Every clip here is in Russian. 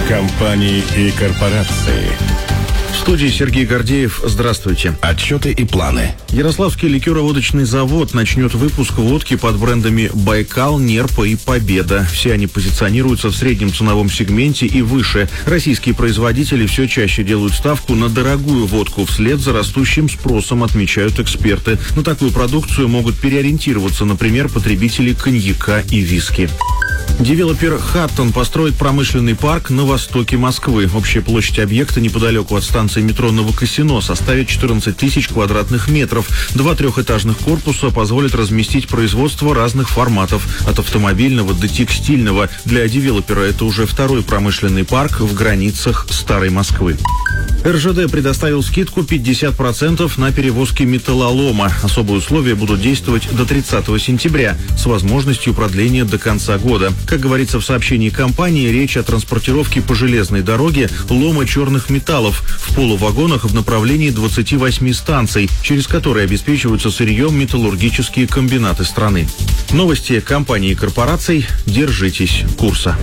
Компании и корпорации. В студии Сергей Гордеев. Здравствуйте. Отчеты и планы. Ярославский ликероводочный завод начнет выпуск водки под брендами «Байкал», «Нерпа» и «Победа». Все они позиционируются в среднем ценовом сегменте и выше. Российские производители все чаще делают ставку на дорогую водку вслед за растущим спросом, отмечают эксперты. На такую продукцию могут переориентироваться, например, потребители коньяка и виски. Девелопер «Хаттон» построит промышленный парк на востоке Москвы. Общая площадь объекта неподалеку от станции метро Новокосино составит 14 тысяч квадратных метров. 2 трехэтажных корпуса позволят разместить производство разных форматов, от автомобильного до текстильного. Для девелопера это уже второй промышленный парк в границах Старой Москвы. РЖД предоставил скидку 50% на перевозки металлолома. Особые условия будут действовать до 30 сентября с возможностью продления до конца года. Как говорится в сообщении компании, речь о транспортировке по железной дороге лома черных металлов в полувагонах в направлении 28 станций, через которые обеспечиваются сырьем металлургические комбинаты страны. Новости компаний и корпораций. Держитесь курса.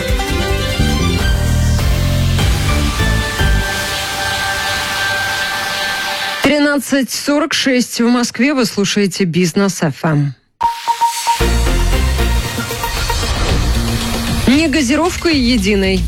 13:46 в Москве. Вы слушаете Бизнес ФМ. Не газировкой единой.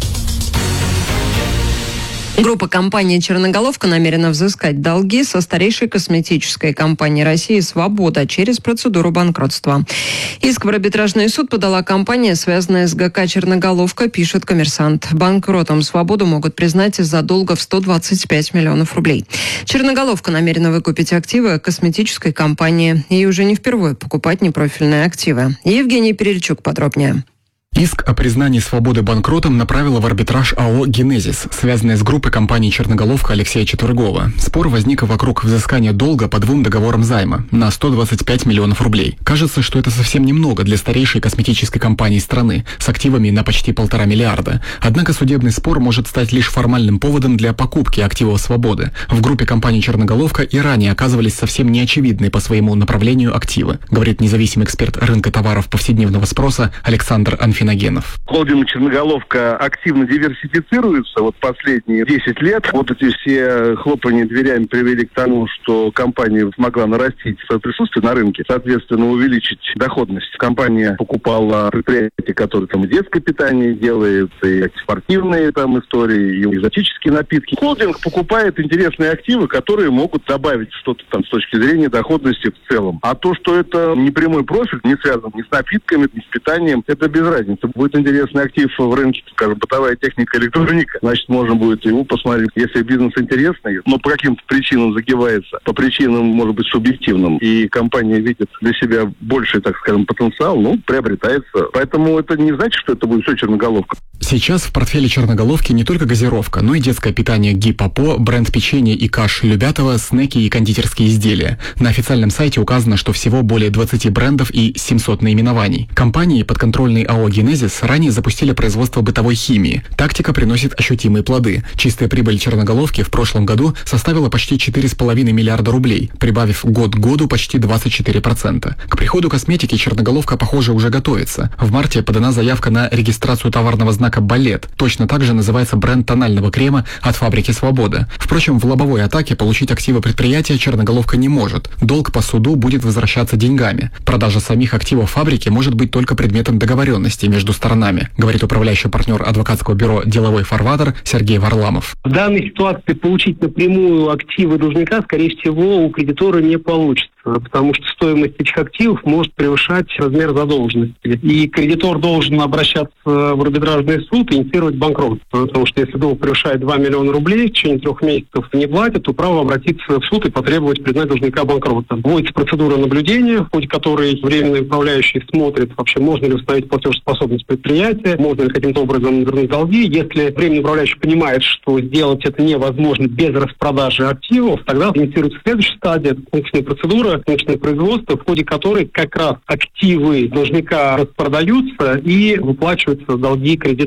Группа компании «Черноголовка» намерена взыскать долги со старейшей косметической компании России «Свобода» через процедуру банкротства. Иск в арбитражный суд подала компания, связанная с ГК «Черноголовка», пишет «Коммерсант». Банкротом «Свободу» могут признать из-за долга в 125 миллионов рублей. «Черноголовка» намерена выкупить активы косметической компании. Ей уже не впервые покупать непрофильные активы. Евгений Перельчук подробнее. Иск о признании «Свободы» банкротом направила в арбитраж АО «Генезис», связанная с группой компаний «Черноголовка» Алексея Четвергова. Спор возник вокруг взыскания долга по 2 договорам займа на 125 миллионов рублей. Кажется, что это совсем немного для старейшей косметической компании страны с активами на почти 1,5 миллиарда. Однако судебный спор может стать лишь формальным поводом для покупки активов «Свободы». В группе компании «Черноголовка» и ранее оказывались совсем неочевидные по своему направлению активы, говорит независимый эксперт рынка товаров повседневного спроса Александр Анфиногенов. Холдинг «Черноголовка» активно диверсифицируется последние 10 лет. Эти все хлопания дверями привели к тому, что компания смогла нарастить свое присутствие на рынке, соответственно, увеличить доходность. Компания покупала предприятия, которые и детское питание делают, и спортивные истории, и экзотические напитки. Холдинг покупает интересные активы, которые могут добавить что-то с точки зрения доходности в целом. А то, что это не прямой профиль, не связан ни с напитками, ни с питанием, это без разницы. Будет интересный актив в рынке, бытовая техника, электроника, значит, можно будет его посмотреть. Если бизнес интересный, но по каким-то причинам загибается, по причинам, может быть, субъективным, и компания видит для себя больший, потенциал, приобретается. Поэтому это не значит, что это будет все «Черноголовка». Сейчас в портфеле «Черноголовки» не только газировка, но и детское питание «Гипопо», бренд печенья и каш «Любятово», снеки и кондитерские изделия. На официальном сайте указано, что всего более 20 брендов и 700 наименований. Компании, подконтрольные АО «Генезис», ранее запустили производство бытовой химии. Тактика приносит ощутимые плоды. Чистая прибыль «Черноголовки» в прошлом году составила почти 4,5 миллиарда рублей, прибавив год к году почти 24%. К приходу косметики «Черноголовка», похоже, уже готовится. В марте подана заявка на регистрацию товарного знака «Балет». Точно так же называется бренд тонального крема от фабрики «Свобода». Впрочем, в лобовой атаке получить активы предприятия «Черноголовка» не может. Долг по суду будет возвращаться деньгами. Продажа самих активов фабрики может быть только предметом договоренности между сторонами, говорит управляющий партнер адвокатского бюро «Деловой фарватер» Сергей Варламов. В данной ситуации получить напрямую активы должника, скорее всего, у кредитора не получится, потому что стоимость этих активов может превышать размер задолженности. И кредитор должен обращаться в арбитражный суд и инициировать банкротство. Потому что если долг превышает 2 миллиона рублей, в течение 3 месяцев не платит, то право обратиться в суд и потребовать признать должника банкротом. Вводится процедура наблюдения, в ходе которой временный управляющий смотрит, вообще можно ли установить платежеспособность предприятия, можно ли каким-то образом вернуть долги. Если временный управляющий понимает, что сделать это невозможно без распродажи активов, тогда инициируется следующая стадия, это конкурсная процедура, конкурсное производство, в ходе которой как раз активы должника распродаются и выплачиваются долги кредиторам.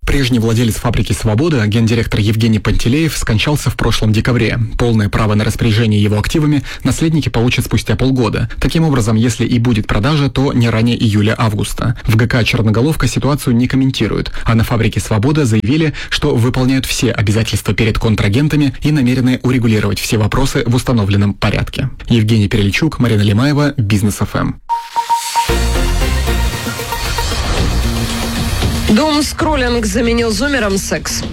Прежний владелец фабрики «Свобода», гендиректор Евгений Пантелеев, скончался в прошлом декабре. Полное право на распоряжение его активами наследники получат спустя полгода. Таким образом, если и будет продажа, то не ранее июля-августа. В ГК «Черноголовка» ситуацию не комментируют, а на фабрике «Свобода» заявили, что выполняют все обязательства перед контрагентами и намерены урегулировать все вопросы в установленном порядке. Евгений Перельчук, Марина Лимаева, Бизнес ФМ. Думскроллинг заменил зумерам секс.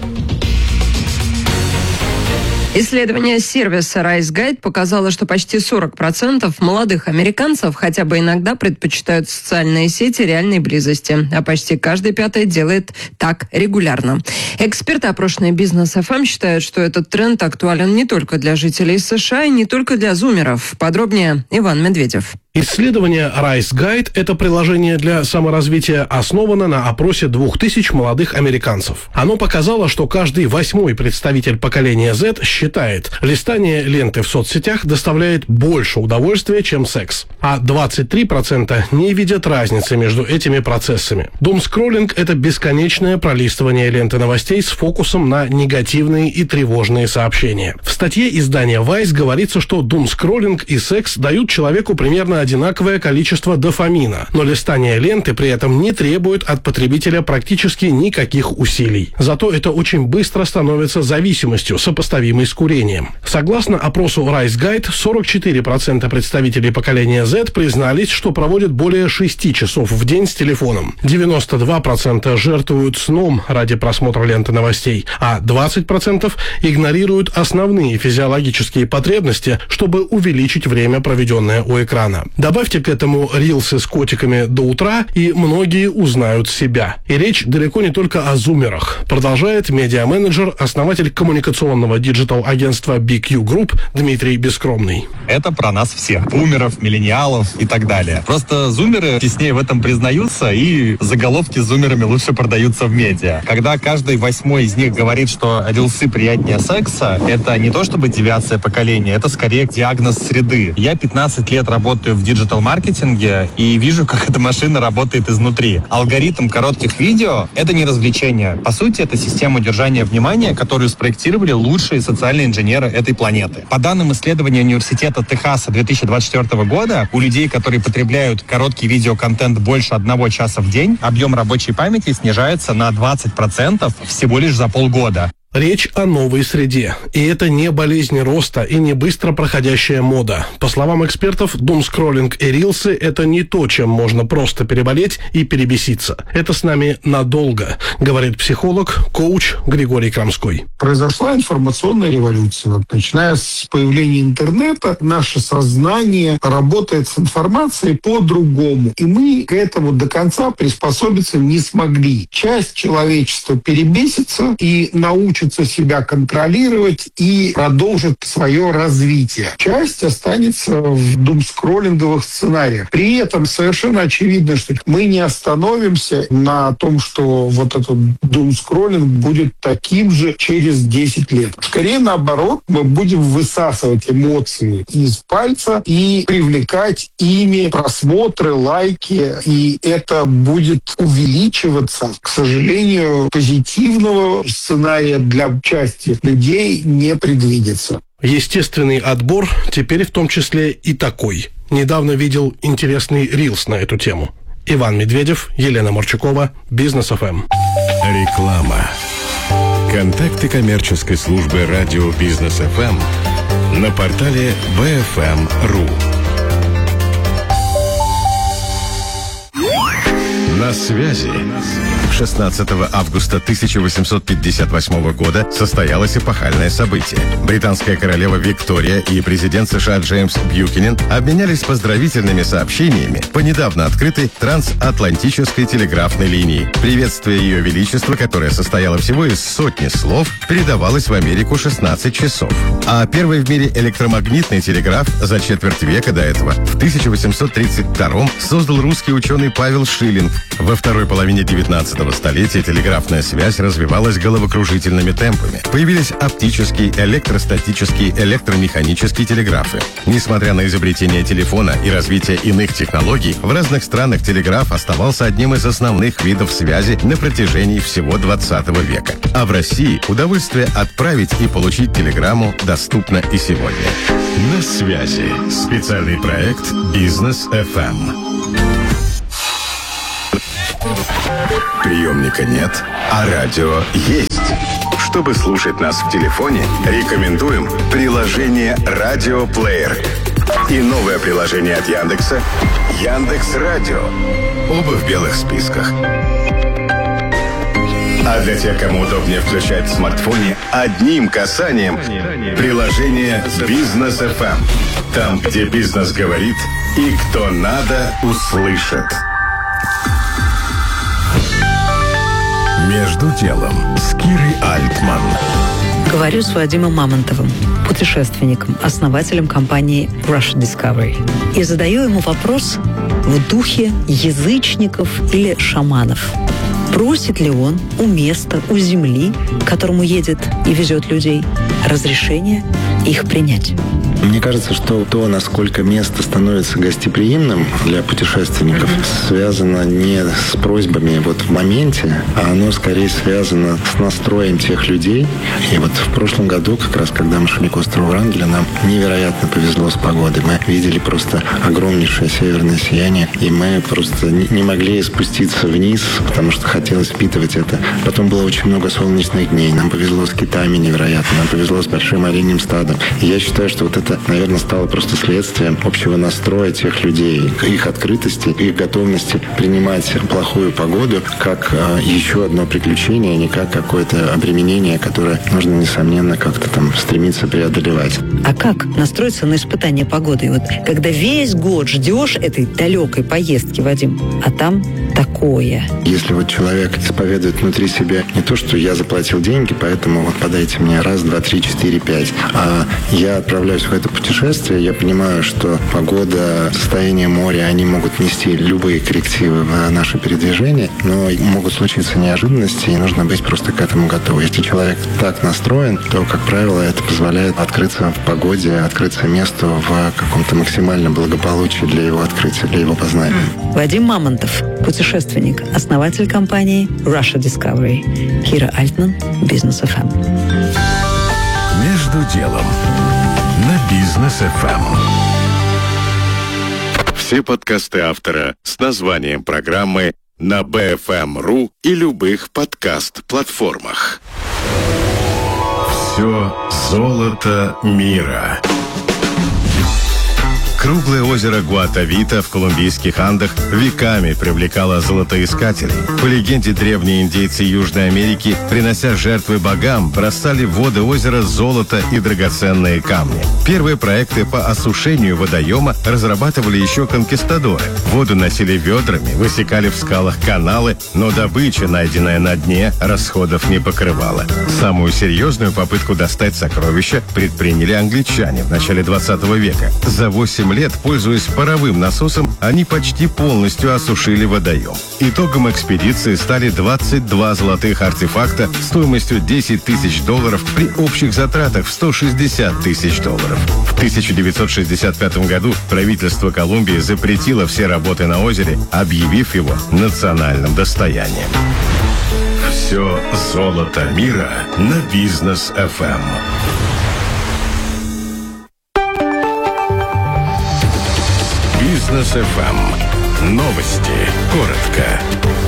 Исследование сервиса RiseGuide показало, что почти 40% молодых американцев хотя бы иногда предпочитают социальные сети реальной близости, а почти каждый пятый делает так регулярно. Эксперты, опрошенные Бизнес ФМ, считают, что этот тренд актуален не только для жителей США и не только для зумеров. Подробнее Иван Медведев. Исследование RiseGuide – это приложение для саморазвития, основано на опросе 2000 молодых американцев. Оно показало, что каждый 8-й представитель поколения Z считает, листание ленты в соцсетях доставляет больше удовольствия, чем секс. А 23% не видят разницы между этими процессами. Думскроллинг – это бесконечное пролистывание ленты новостей с фокусом на негативные и тревожные сообщения. В статье издания Vice говорится, что думскроллинг и секс дают человеку примерно одинаковое количество дофамина, но листание ленты при этом не требует от потребителя практически никаких усилий. Зато это очень быстро становится зависимостью, сопоставимой с курением. Согласно опросу RiseGuide, 44% представителей поколения Z признались, что проводят более 6 часов в день с телефоном. 92% жертвуют сном ради просмотра ленты новостей, а 20% игнорируют основные физиологические потребности, чтобы увеличить время, проведенное у экрана. Добавьте к этому рилсы с котиками до утра, и многие узнают себя. И речь далеко не только о зумерах, продолжает медиа-менеджер, основатель коммуникационного диджитал-агентства BQ Group Дмитрий Бескромный. Это про нас всех. Бумеров, миллениалов и так далее. Просто зумеры теснее в этом признаются, и заголовки с зумерами лучше продаются в медиа. Когда каждый 8-й из них говорит, что рилсы приятнее секса, это не то чтобы девиация поколения, это скорее диагноз среды. Я 15 лет работаю в диджитал-маркетинге и вижу, как эта машина работает изнутри. Алгоритм коротких видео — это не развлечение. По сути, это система удержания внимания, которую спроектировали лучшие социальные инженеры этой планеты. По данным исследования университета Техаса 2024 года, у людей, которые потребляют короткий видеоконтент больше 1 часа в день, объем рабочей памяти снижается на 20% всего лишь за полгода. Речь о новой среде. И это не болезнь роста и не быстро проходящая мода. По словам экспертов, думскроллинг и рилсы – это не то, чем можно просто переболеть и перебеситься. Это с нами надолго, говорит психолог, коуч Григорий Крамской. Произошла информационная революция. Начиная с появления интернета, наше сознание работает с информацией по-другому. И мы к этому до конца приспособиться не смогли. Часть человечества перебесится и научится себя контролировать и продолжит свое развитие. Часть останется в думскроллинговых сценариях. При этом совершенно очевидно, что мы не остановимся на том, что вот этот думскроллинг будет таким же через 10 лет. Скорее наоборот, мы будем высасывать эмоции из пальца и привлекать ими просмотры, лайки, и это будет увеличиваться. К сожалению, позитивного сценария для части людей не предвидится. Естественный отбор теперь в том числе и такой. Недавно видел интересный рилс на эту тему. Иван Медведев, Елена Морчукова, Бизнес ФМ. Реклама. Контакты коммерческой службы радио Бизнес ФМ на портале bfm.ru. На связи. 16 августа 1858 года состоялось эпохальное событие. Британская королева Виктория и президент США Джеймс Бьюкенен обменялись поздравительными сообщениями по недавно открытой трансатлантической телеграфной линии. Приветствие Ее Величества, которое состояло всего из сотни слов, передавалось в Америку 16 часов. А первый в мире электромагнитный телеграф за четверть века до этого в 1832 создал русский ученый Павел Шиллинг. Во второй половине 19 столетия телеграфная связь развивалась головокружительными темпами. Появились оптические, электростатические, электромеханические телеграфы. Несмотря на изобретение телефона и развитие иных технологий, в разных странах телеграф оставался одним из основных видов связи на протяжении всего 20 века. А в России удовольствие отправить и получить телеграмму доступно и сегодня. На связи. Специальный проект «Бизнес FM». Приемника нет, а радио есть. Чтобы слушать нас в телефоне, рекомендуем приложение «Радиоплеер» и новое приложение от Яндекса «Яндекс.Радио». Оба в белых списках. А для тех, кому удобнее включать в смартфоне одним касанием приложение «Бизнес FM». Там, где бизнес говорит и кто надо, услышит. «Между делом» с Кирой Альтман. Говорю с Вадимом Мамонтовым, путешественником, основателем компании Russia Discovery. И задаю ему вопрос в духе язычников или шаманов. Просит ли он у места, у земли, к которому едет и везет людей, разрешение их принять? Мне кажется, что то, насколько место становится гостеприимным для путешественников, связано не с просьбами вот в моменте, а оно скорее связано с настроем тех людей. И вот в прошлом году, как раз когда мы шли к острову Врангеля, нам невероятно повезло с погодой. Мы видели просто огромнейшее северное сияние, и мы просто не могли спуститься вниз, потому что хотелось впитывать это. Потом было очень много солнечных дней. Нам повезло с китами невероятно, нам повезло с большим оленьим стадом. И я считаю, что вот это, наверное, стало просто следствием общего настроя тех людей, их открытости, их готовности принимать плохую погоду как еще одно приключение, а не как какое-то обременение, которое нужно, несомненно, как-то там стремиться преодолевать. А как настроиться на испытание погоды? Вот когда весь год ждешь этой далекой поездки, Вадим, а там такое. Если вот человек исповедует внутри себя не то, что я заплатил деньги, поэтому вот подайте мне 1, 2, 3, 4, 5, а я отправляюсь в это путешествие, я понимаю, что погода, состояние моря, они могут нести любые коррективы в наше передвижение, но могут случиться неожиданности, и нужно быть просто к этому готовым. Если человек так настроен, то, как правило, это позволяет открыться в погоде, открыться месту в каком-то максимальном благополучии для его открытия, для его познания. Вадим Мамонтов, путешественник, основатель компании Russia Discovery. Кира Альтман, Бизнес FM. «Между делом» на Бизнес FM. Все подкасты автора с названием программы на BFM.ru и любых подкаст-платформах. Все золото мира. Круглое озеро Гуатавита в колумбийских Андах веками привлекало золотоискателей. По легенде, древние индейцы Южной Америки, принося жертвы богам, бросали в воды озера золото и драгоценные камни. Первые проекты по осушению водоема разрабатывали еще конкистадоры. Воду носили ведрами, высекали в скалах каналы, но добыча, найденная на дне, расходов не покрывала. Самую серьезную попытку достать сокровища предприняли англичане в начале 20 века. За 8 лет, пользуясь паровым насосом, они почти полностью осушили водоем. Итогом экспедиции стали 22 золотых артефакта стоимостью $10 тысяч при общих затратах в $160 тысяч. В 1965 году правительство Колумбии запретило все работы на озере, объявив его национальным достоянием. Все золото мира на Бизнес FM. Бизнес FM. Новости. Коротко.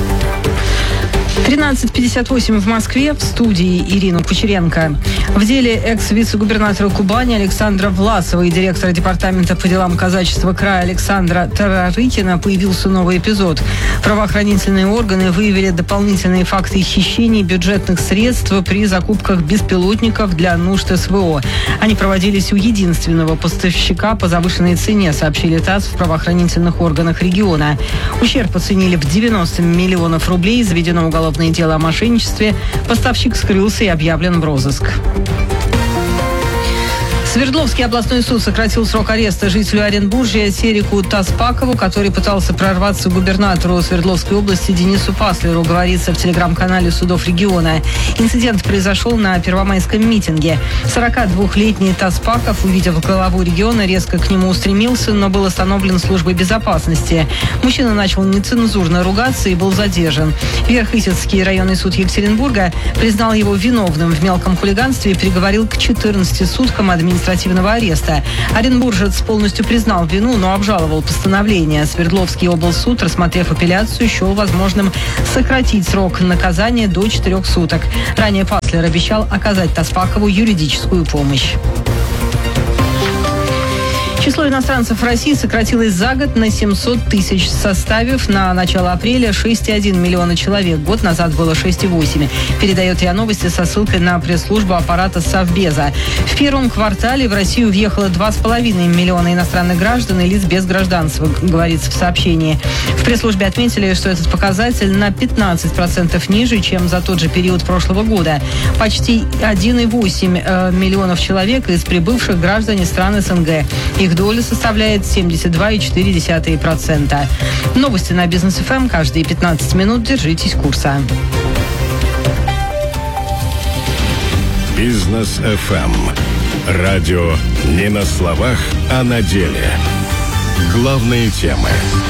13:58 в Москве. В студии Ирина Кучеренко. В деле экс-вице-губернатора Кубани Александра Власова и директора департамента по делам казачества края Александра Тарарыкина появился новый эпизод. Правоохранительные органы выявили дополнительные факты хищений бюджетных средств при закупках беспилотников для нужд СВО. Они проводились у единственного поставщика по завышенной цене, сообщили ТАСС в правоохранительных органах региона. Ущерб оценили в 90 миллионов рублей, заведено уголовное дело о мошенничестве. Поставщик скрылся и объявлен в розыск. Свердловский областной суд сократил срок ареста жителю Оренбуржья Серику Таспакову, который пытался прорваться к губернатору Свердловской области Денису Паслеру, говорится в телеграм-канале судов региона. Инцидент произошел на первомайском митинге. 42-летний Таспаков, увидев главу региона, резко к нему устремился, но был остановлен службой безопасности. Мужчина начал нецензурно ругаться и был задержан. Верхысецкий районный суд Екатеринбурга признал его виновным в мелком хулиганстве и приговорил к 14 суткам административного ареста. Оренбуржец полностью признал вину, но обжаловал постановление. Свердловский облсуд, рассмотрев апелляцию, счел возможным сократить срок наказания до 4 суток. Ранее Паслер обещал оказать Таспакову юридическую помощь. Число иностранцев в России сократилось за год на 700 тысяч, составив на начало апреля 6,1 миллиона человек. Год назад было 6,8. Передает РИА Новости со ссылкой на пресс-службу аппарата Совбеза. В первом квартале в Россию въехало 2,5 миллиона иностранных граждан и лиц без гражданства, говорится в сообщении. В пресс-службе отметили, что этот показатель на 15% ниже, чем за тот же период прошлого года. Почти 1,8 миллионов человек из прибывших граждан стран СНГ. Их доля составляет 72,4%. Новости на Бизнес ФМ каждые 15 минут. Держитесь курса. Бизнес ФМ. Радио не на словах, а на деле. Главные темы.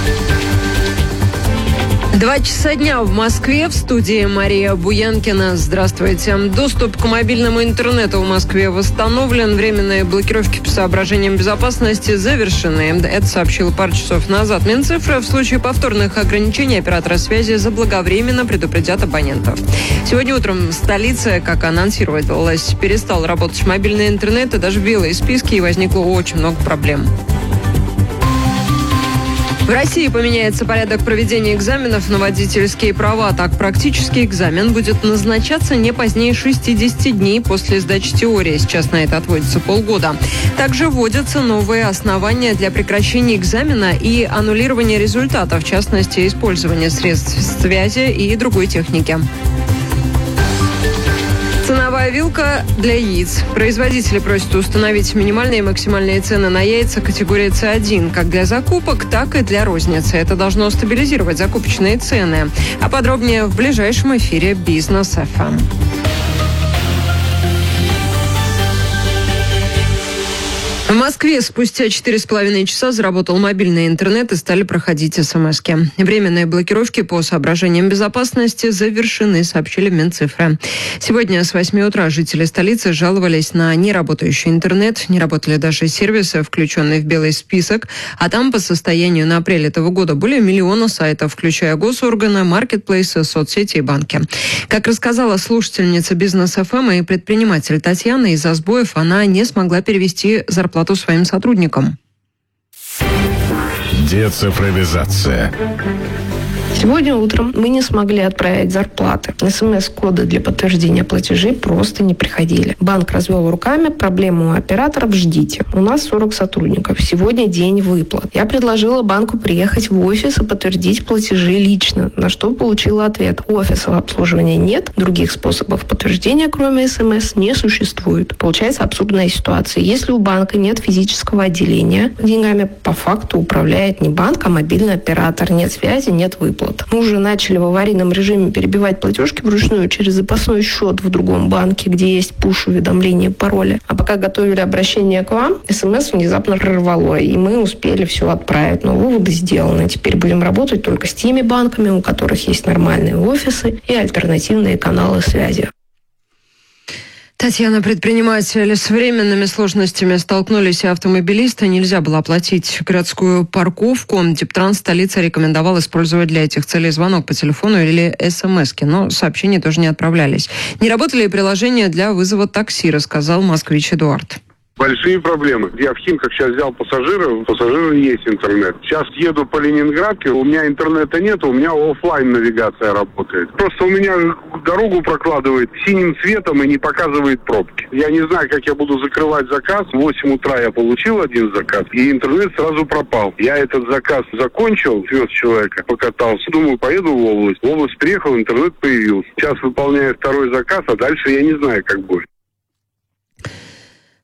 2 часа дня в Москве. В студии Мария Буянкина. Здравствуйте. Доступ к мобильному интернету в Москве восстановлен. Временные блокировки по соображениям безопасности завершены. Это сообщил пару часов назад Минцифра. В случае повторных ограничений операторы связи заблаговременно предупредят абонентов. Сегодня утром в столице, как анонсировалось, перестал работать мобильный интернет, и даже белые списки, и возникло очень много проблем. В России поменяется порядок проведения экзаменов на водительские права. Так, практический экзамен будет назначаться не позднее 60 дней после сдачи теории. Сейчас на это отводится полгода. Также вводятся новые основания для прекращения экзамена и аннулирования результата, в частности, использования средств связи и другой техники. Ценовая вилка для яиц. Производители просят установить минимальные и максимальные цены на яйца категории С1, как для закупок, так и для розницы. Это должно стабилизировать закупочные цены. А подробнее в ближайшем эфире Бизнес ФМ. В Москве спустя 4,5 часа заработал мобильный интернет и стали проходить смски. Временные блокировки по соображениям безопасности завершены, сообщили в Минцифре. Сегодня с 8 утра жители столицы жаловались на неработающий интернет. Не работали даже сервисы, включенные в белый список. А там по состоянию на апрель этого года более миллиона сайтов, включая госорганы, маркетплейсы, соцсети и банки. Как рассказала слушательница Бизнес ФМ и предприниматель Татьяна, из-за сбоев она не смогла перевести зарплату своим сотрудникам. Децифровизация. Сегодня утром мы не смогли отправить зарплаты. СМС-коды для подтверждения платежей просто не приходили. Банк развел руками, проблема у операторов, ждите. У нас 40 сотрудников. Сегодня день выплат. Я предложила банку приехать в офис и подтвердить платежи лично, на что получила ответ: офисного обслуживания нет, других способов подтверждения, кроме СМС, не существует. Получается абсурдная ситуация. Если у банка нет физического отделения, деньгами по факту управляет не банк, а мобильный оператор. Нет связи, нет выплат. Мы уже начали в аварийном режиме перебивать платежки вручную через запасной счет в другом банке, где есть пуш-уведомление, пароля. А пока готовили обращение к вам, СМС внезапно прорвало, и мы успели все отправить. Но выводы сделаны. Теперь будем работать только с теми банками, у которых есть нормальные офисы и альтернативные каналы связи. Татьяна, предприниматель. С временными сложностями столкнулись и автомобилисты. Нельзя было оплатить городскую парковку. Дептранс столицы рекомендовал использовать для этих целей звонок по телефону или СМСки, но сообщения тоже не отправлялись. Не работали и приложения для вызова такси, рассказал москвич Эдуард. Большие проблемы. Я в Химках сейчас взял пассажиров, у пассажира есть интернет. Сейчас еду по Ленинградке, у меня интернета нет, у меня офлайн навигация работает. Просто у меня дорогу прокладывает синим цветом и не показывает пробки. Я не знаю, как я буду закрывать заказ. В 8 утра я получил один заказ, и интернет сразу пропал. Я этот заказ закончил, вез человека, покатался. Думаю, поеду в область. В область приехал, интернет появился. Сейчас выполняю второй заказ, а дальше я не знаю, как будет.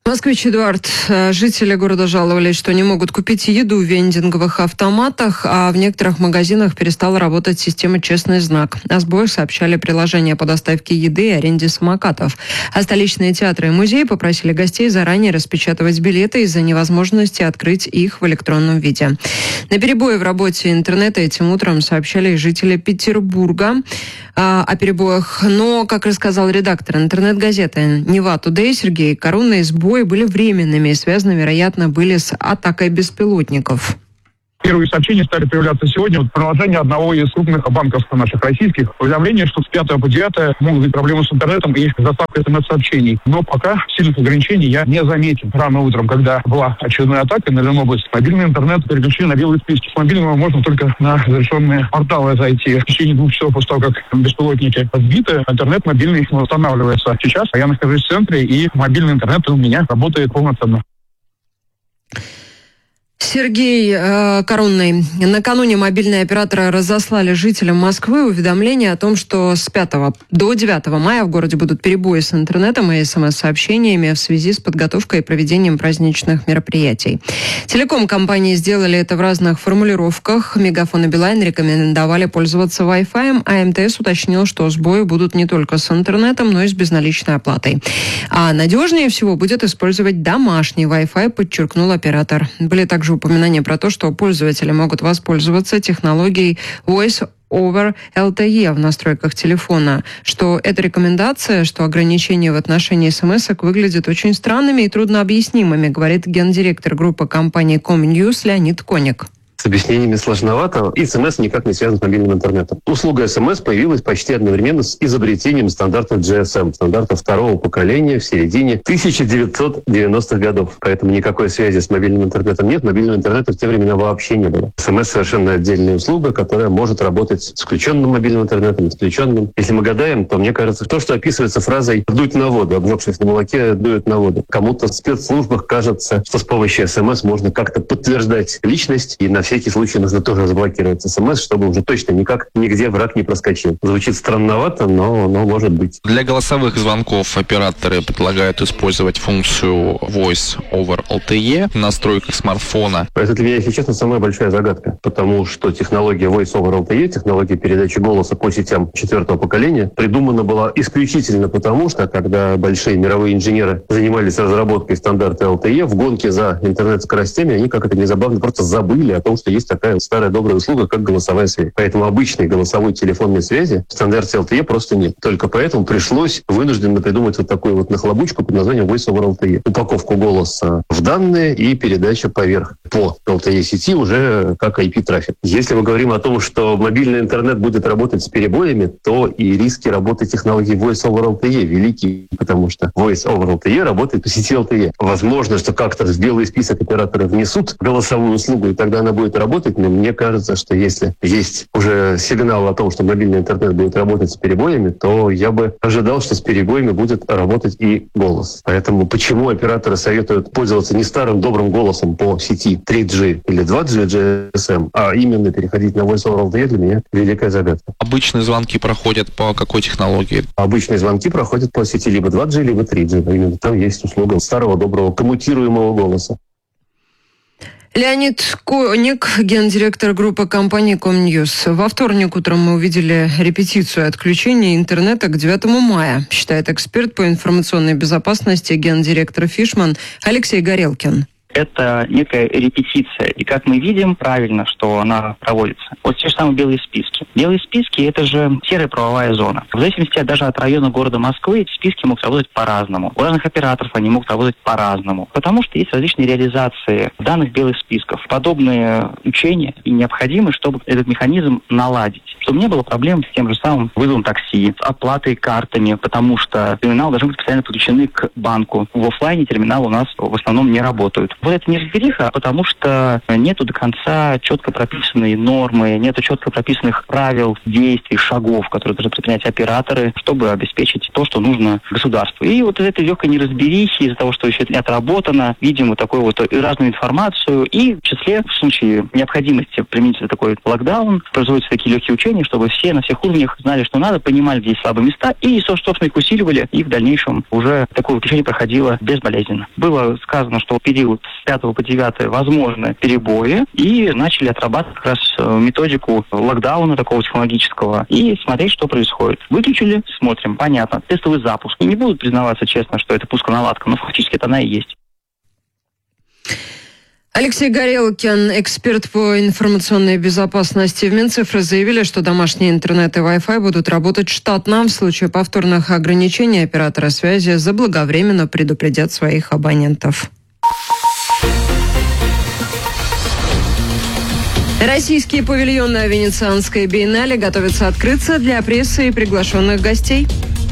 Москвич Эдуард. Жители города жаловались, что не могут купить еду в вендинговых автоматах, а в некоторых магазинах перестала работать система «Честный знак». О сбоях сообщали приложения по доставке еды и аренде самокатов. А столичные театры и музеи попросили гостей заранее распечатывать билеты из-за невозможности открыть их в электронном виде. На перебои в работе интернета этим утром сообщали и жители Петербурга о перебоях. Но, как рассказал редактор интернет-газеты «Нева Тудей» Сергей, коронные сбои были временными и связаны, вероятно, были с атакой беспилотников. Первые сообщения стали появляться сегодня в приложении одного из крупных банков наших российских. Уведомление, что с 5 по 9 могут быть проблемы с интернетом и доставкой смс-сообщений. Но пока сильных ограничений я не заметил. Рано утром, когда была очередная атака на Ленобласть, мобильный интернет переключили на белые списки. С мобильного можно только на разрешенные порталы зайти. В течение 2 часов после того, как беспилотники сбиты, интернет мобильный восстанавливается. Сейчас я нахожусь в центре, и мобильный интернет у меня работает полноценно. Сергей Коронный. Накануне мобильные операторы разослали жителям Москвы уведомление о том, что с 5 до 9 мая в городе будут перебои с интернетом и СМС-сообщениями в связи с подготовкой и проведением праздничных мероприятий. Телеком-компании сделали это в разных формулировках. Мегафон и Билайн рекомендовали пользоваться Wi-Fi, а МТС уточнил, что сбои будут не только с интернетом, но и с безналичной оплатой. А надежнее всего будет использовать домашний Wi-Fi, подчеркнул оператор. Были также упоминания про то, что пользователи могут воспользоваться технологией Voice over LTE в настройках телефона, что это рекомендация, что ограничения в отношении смс-ок выглядят очень странными и труднообъяснимыми, говорит гендиректор группы компании Comnews Леонид Коник. С объяснениями сложновато, и СМС никак не связан с мобильным интернетом. Услуга СМС появилась почти одновременно с изобретением стандарта GSM, стандарта второго поколения в середине 1990-х годов. Поэтому никакой связи с мобильным интернетом нет, мобильного интернета в те времена вообще не было. СМС совершенно отдельная услуга, которая может работать с включенным мобильным интернетом, с включенным. Если мы гадаем, то мне кажется, то, что описывается фразой «дуть на воду», обжегшись на молоке, дует на воду. Кому-то в спецслужбах кажется, что с помощью СМС можно как-то подтверждать личность, и на всякий случай нужно тоже заблокировать СМС, чтобы уже точно никак нигде враг не проскочил. Звучит странновато, но может быть. Для голосовых звонков операторы предлагают использовать функцию Voice over LTE в настройках смартфона. Это для меня, если честно, самая большая загадка, потому что технология Voice over LTE, технология передачи голоса по сетям 4-го поколения, придумана была исключительно потому, что когда большие мировые инженеры занимались разработкой стандарта LTE, в гонке за интернет-скоростями они, как это незабавно, просто забыли о том, что есть такая старая добрая услуга, как голосовая связь. Поэтому обычной голосовой телефонной связи в стандарте LTE просто нет. Только поэтому пришлось вынужденно придумать вот такую вот нахлобучку под названием Voice over LTE. Упаковку голоса в данные и передача поверх по LTE сети уже как IP-трафик. Если мы говорим о том, что мобильный интернет будет работать с перебоями, то и риски работы технологии Voice over LTE велики, потому что Voice over LTE работает по сети LTE. Возможно, что как-то в белый список операторы внесут голосовую услугу, и тогда она будет работать, но мне кажется, что если есть уже сигнал о том, что мобильный интернет будет работать с перебоями, то я бы ожидал, что с перебоями будет работать и голос. Поэтому почему операторы советуют пользоваться не старым добрым голосом по сети 3G или 2G GSM, а именно переходить на Voice over LTE, для меня великая загадка. Обычные звонки проходят по какой технологии? Обычные звонки проходят по сети либо 2G, либо 3G. Именно там есть услуга старого доброго коммутируемого голоса. Леонид Коник, гендиректор группы компании Comnews. Во вторник утром мы увидели репетицию отключения интернета к 9 мая, считает эксперт по информационной безопасности гендиректор Фишман Алексей Горелкин. Это некая репетиция. И как мы видим, правильно, что она проводится. Вот те же самые белые списки. Белые списки – это же серая правовая зона. В зависимости даже от района города Москвы эти списки могут работать по-разному. У разных операторов они могут работать по-разному. Потому что есть различные реализации данных белых списков. Подобные учения и необходимы, чтобы этот механизм наладить. Чтобы не было проблем с тем же самым вызовом такси, с оплатой картами, потому что терминалы должны быть постоянно подключены к банку. В офлайне терминалы у нас в основном не работают. Вот это неразбериха, потому что нету до конца четко прописанной нормы, нету четко прописанных правил, действий, шагов, которые должны предпринять операторы, чтобы обеспечить то, что нужно государству. И вот из этой легкой неразберихи, из-за того, что еще это не отработано, видим вот такую вот разную информацию, и в числе, в случае необходимости применить такой локдаун, производятся такие легкие учения, чтобы все на всех уровнях знали, что надо, понимали, где есть слабые места, и, собственно, их усиливали, и в дальнейшем уже такое учение проходило безболезненно. Было сказано, что в период с 5 по 9 возможны перебои, и начали отрабатывать как раз методику локдауна такого технологического, и смотреть, что происходит. Выключили, смотрим, понятно, тестовый запуск. И не будут признаваться честно, что это пусконаладка, но фактически это она и есть. Алексей Горелкин, эксперт по информационной безопасности в Минцифры, заявили, что домашний интернет и Wi-Fi будут работать штатно. В случае повторных ограничений операторы связи заблаговременно предупредят своих абонентов. Российские павильоны на Венецианской биеннале готовятся открыться для прессы и приглашенных гостей.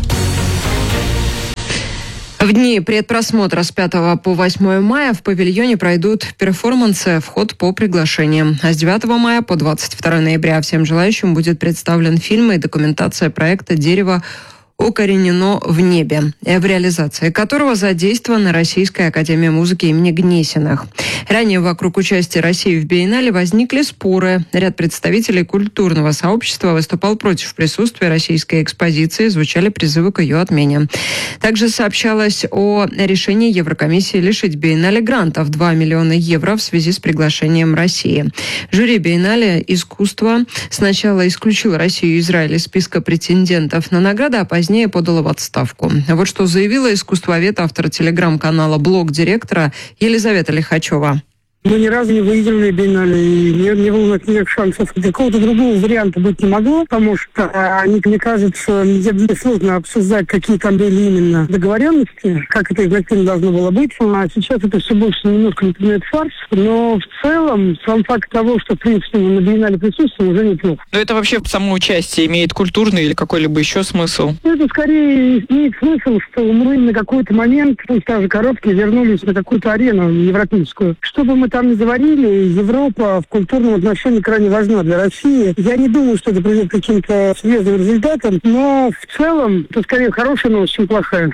В дни предпросмотра с 5 по 8 мая в павильоне пройдут перформансы, вход по приглашениям. А с 9 мая по 22 ноября всем желающим будет представлен фильм и документация проекта «Дерево укоренено в небе», в реализации которого задействована Российская академия музыки имени Гнесиных. Ранее вокруг участия России в биеннале возникли споры. Ряд представителей культурного сообщества выступал против присутствия российской экспозиции, звучали призывы к ее отмене. Также сообщалось о решении Еврокомиссии лишить биеннале грантов 2 миллиона евро в связи с приглашением России. Жюри биеннале искусства сначала исключило Россию и Израиль из списка претендентов на награды, а позднее подала в отставку. Вот что заявила искусствовед, автор телеграм-канала «Блог директора» Елизавета Лихачева. Мы ни разу не выиграли биеннале, и не было никаких шансов. Какого-то другого варианта быть не могло, потому что, мне кажется, мне сложно обсуждать, какие там были именно договоренности, как это изначально должно было быть. А сейчас это все больше немножко напоминает фарс, но в целом сам факт того, что, в принципе, мы на биеннале присутствуем, уже неплохо. Но это вообще само участие имеет культурный или какой-либо еще смысл? Это скорее имеет смысл, что мы на какой-то момент, пусть даже короткий, вернулись на какую-то арену европейскую. Чтобы мы там не заварили, Европа в культурном отношении крайне важна для России. Я не думаю, что это придет к каким-то серьезным результатам, но в целом это скорее хорошая новость, чем плохая.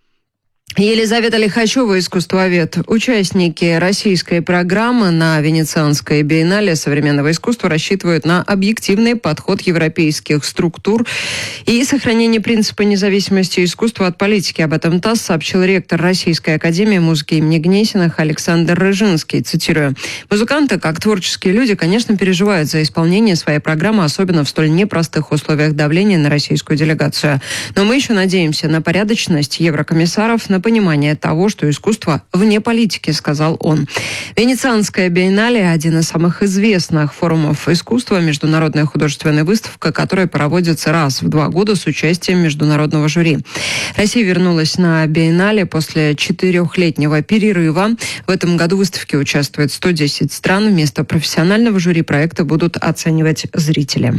Елизавета Лихачева, искусствовед. Участники российской программы на Венецианской биеннале современного искусства рассчитывают на объективный подход европейских структур и сохранение принципа независимости искусства от политики. Об этом ТАСС сообщил ректор Российской академии музыки имени Гнесиных Александр Рыжинский. Цитирую. «Музыканты, как творческие люди, конечно, переживают за исполнение своей программы, особенно в столь непростых условиях давления на российскую делегацию. Но мы еще надеемся на порядочность еврокомиссаров, на понимание того, что искусство вне политики», сказал он. Венецианская биеннале – один из самых известных форумов искусства, международная художественная выставка, которая проводится раз в 2 года с участием международного жюри. Россия вернулась на биеннале после 4-летнего перерыва. В этом году в выставке участвует 110 стран. Вместо профессионального жюри проекта будут оценивать зрители.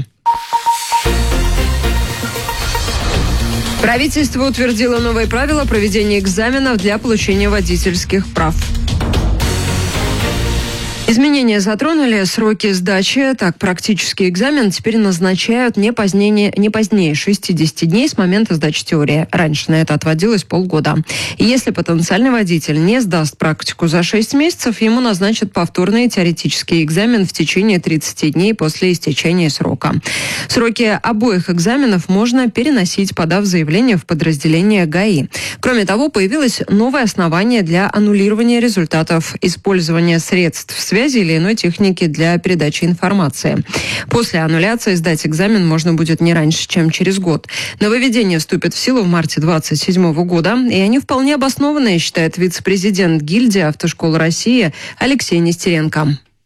Правительство утвердило новые правила проведения экзаменов для получения водительских прав. Изменения затронули сроки сдачи. Так, практический экзамен теперь назначают не позднее 60 дней с момента сдачи теории. Раньше на это отводилось полгода. И если потенциальный водитель не сдаст практику за 6 месяцев, ему назначат повторный теоретический экзамен в течение 30 дней после истечения срока. Сроки обоих экзаменов можно переносить, подав заявление в подразделение ГАИ. Кроме того, появилось новое основание для аннулирования результатов использования средств связи или иной техники для передачи информации. После аннуляции сдать экзамен можно будет не раньше, чем через год. Нововведения вступят в силу в марте 2027 года, и они вполне обоснованные, считает вице-президент гильдии автошкол России Алексей Нестеренко.